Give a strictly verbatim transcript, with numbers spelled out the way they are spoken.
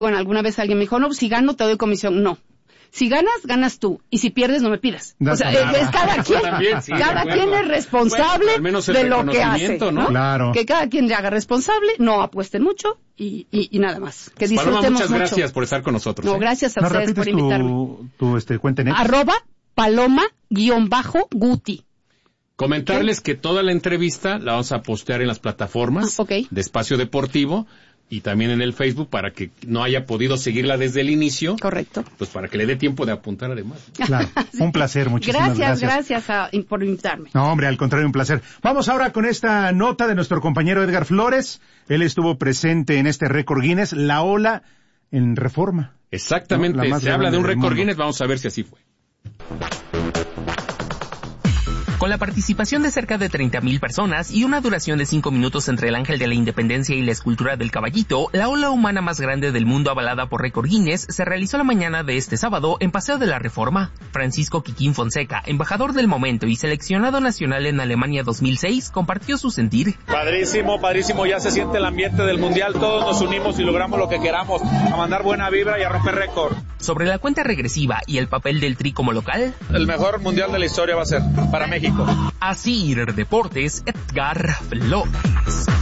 Bueno, alguna vez alguien me dijo, no, si gano te doy comisión. No. Si ganas, ganas tú. Y si pierdes, no me pidas. No, o sea, es, es cada quien, también, sí, cada quien es responsable bueno, de lo que hace, ¿no? ¿no? Claro. Que cada quien le haga responsable, no apuesten mucho y, y, y nada más. Que disfrutemos Paloma, muchas mucho. gracias por estar con nosotros. No, ¿eh? gracias a ¿No ustedes por invitarme. Tu, tu este, cuenta en X? Arroba paloma guión bajo guti. Comentarles ¿Sí? que toda la entrevista la vamos a postear en las plataformas ah, okay. de Espacio Deportivo y también en el Facebook para que no haya podido seguirla desde el inicio. Correcto. Pues para que le dé tiempo de apuntar además. Claro, sí. Un placer, muchísimas gracias. Gracias, gracias a, por invitarme. No, hombre, al contrario, un placer. Vamos ahora con esta nota de nuestro compañero Edgar Flores. Él estuvo presente en este récord Guinness, la ola en Reforma. Exactamente, ¿no? Se habla de un récord Guinness, vamos a ver si así fue. Con la participación de cerca de treinta mil personas y una duración de cinco minutos entre el Ángel de la Independencia y la escultura del caballito, la ola humana más grande del mundo avalada por récord Guinness se realizó la mañana de este sábado en Paseo de la Reforma. Francisco Quiquín Fonseca, embajador del momento y seleccionado nacional en Alemania dos mil seis, compartió su sentir. Padrísimo, padrísimo, ya se siente el ambiente del mundial, todos nos unimos y logramos lo que queramos, a mandar buena vibra y a romper récord. Sobre la cuenta regresiva y el papel del Tri como local, el mejor mundial de la historia va a ser para México. Así Deportes, Edgar Flores.